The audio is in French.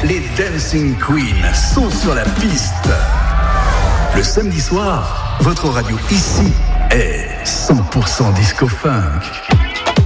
les Dancing Queens sont sur la piste. Le samedi soir, votre radio ici est 100% disco funk.